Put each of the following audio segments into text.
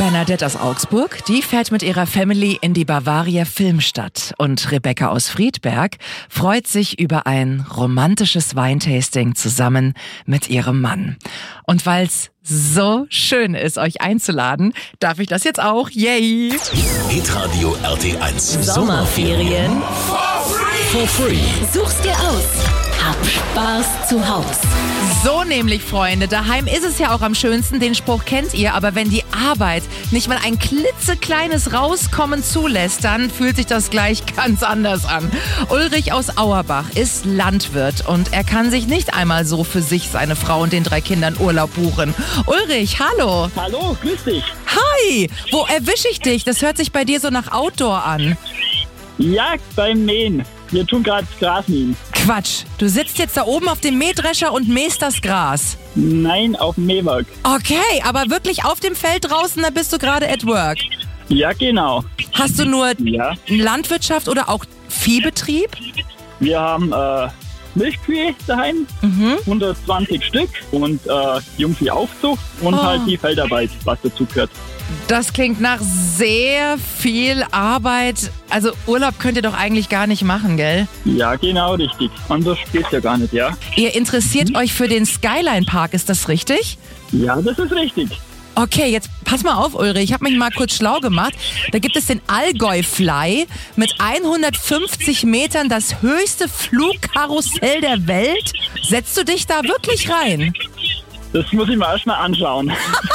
Bernadette aus Augsburg, die fährt mit ihrer Family in die Bavaria Filmstadt. Und Rebecca aus Friedberg freut sich über ein romantisches Weintasting zusammen mit ihrem Mann. Und weil's so schön ist, euch einzuladen, darf ich das jetzt auch. Yay! Hitradio RT1 Sommerferien for free. Such's dir aus. Hab Spaß zu Haus. So nämlich, Freunde, daheim ist es ja auch am schönsten, den Spruch kennt ihr, aber wenn die Arbeit nicht mal ein klitzekleines Rauskommen zulässt, dann fühlt sich das gleich ganz anders an. Ulrich aus Auerbach ist Landwirt und er kann sich nicht einmal so für sich, seine Frau und den 3 Kindern Urlaub buchen. Ulrich, hallo. Hallo, grüß dich. Hi, wo erwische ich dich? Das hört sich bei dir so nach Outdoor an. Jagd beim Mähen. Wir tun gerade Gras mähen. Quatsch, du sitzt jetzt da oben auf dem Mähdrescher und mähst das Gras. Nein, auf dem Mähwerk. Okay, aber wirklich auf dem Feld draußen, da bist du gerade at work. Ja, genau. Hast du nur Ja. Landwirtschaft oder auch Viehbetrieb? Wir haben Milchkühe daheim, 120 Stück und Jungviehaufzucht und halt die Feldarbeit, was dazu gehört. Das klingt nach sehr viel Arbeit. Also Urlaub könnt ihr doch eigentlich gar nicht machen, gell? Ja, genau, richtig. Anders geht's ja gar nicht, ja? Ihr interessiert euch für den Skyline Park, ist das richtig? Ja, das ist richtig. Okay, jetzt pass mal auf, Ulrich. Ich habe mich mal kurz schlau gemacht. Da gibt es den Allgäu Fly mit 150 Metern, das höchste Flugkarussell der Welt. Setzt du dich da wirklich rein? Das muss ich mir erstmal anschauen.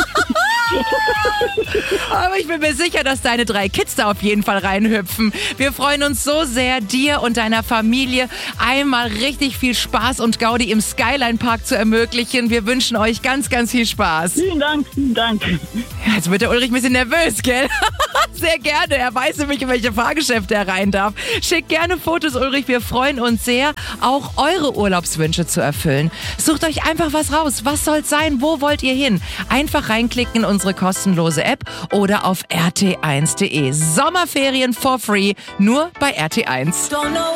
Aber ich bin mir sicher, dass deine 3 Kids da auf jeden Fall reinhüpfen. Wir freuen uns so sehr, dir und deiner Familie einmal richtig viel Spaß und Gaudi im Skyline Park zu ermöglichen. Wir wünschen euch ganz, ganz viel Spaß. Vielen Dank, vielen Dank. Jetzt wird der Ulrich ein bisschen nervös, gell? Sehr gerne. Er weiß nämlich, in welche Fahrgeschäfte er rein darf. Schickt gerne Fotos, Ulrich. Wir freuen uns sehr, auch eure Urlaubswünsche zu erfüllen. Sucht euch einfach was raus. Was soll's sein? Wo wollt ihr hin? Einfach reinklicken in unsere kostenlose App oder auf rt1.de. Sommerferien for free, nur bei RT1.